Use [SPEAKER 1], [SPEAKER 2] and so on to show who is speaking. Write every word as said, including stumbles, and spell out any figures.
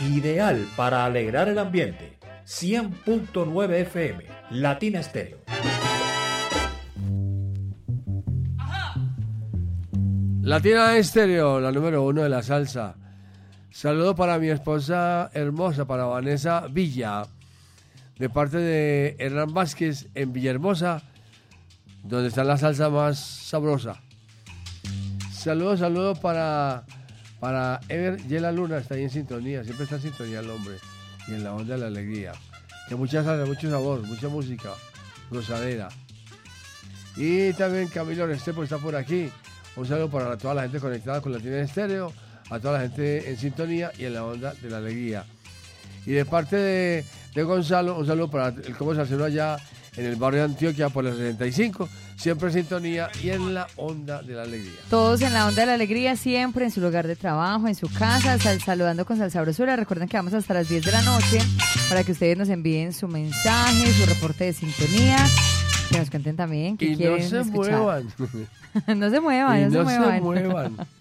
[SPEAKER 1] ideal para alegrar el ambiente. cien punto nueve F M, Latina Estéreo.
[SPEAKER 2] Latina Estéreo, la número uno de la salsa. Saludo para mi esposa hermosa, para Vanessa Villa, de parte de Hernán Vázquez en Villahermosa, donde está la salsa más sabrosa. Saludos, saludos para, para Ever Yela Luna, está ahí en sintonía, siempre está en sintonía el hombre, y en la onda de la alegría. Que mucha salsa, mucho sabor, mucha música, gozadera. Y también Camilo Restrepo está por aquí. Un saludo para toda la gente conectada con Latina Estéreo, a toda la gente en sintonía y en la onda de la alegría. Y de parte de, de Gonzalo, un saludo para el Combo Salsero allá en el barrio de Antioquia por la sesenta y cinco, siempre en sintonía y en la onda de la alegría.
[SPEAKER 3] Todos en la onda de la alegría, siempre en su lugar de trabajo, en su casa, sal, saludando con Salsabrosura. Recuerden que vamos hasta las diez de la noche para que ustedes nos envíen su mensaje, su reporte de sintonía, que nos cuenten también qué
[SPEAKER 2] y
[SPEAKER 3] quieren
[SPEAKER 2] no se
[SPEAKER 3] escuchar.
[SPEAKER 2] muevan.
[SPEAKER 3] No se muevan,
[SPEAKER 2] y
[SPEAKER 3] no,
[SPEAKER 2] no
[SPEAKER 3] se muevan.
[SPEAKER 2] se muevan.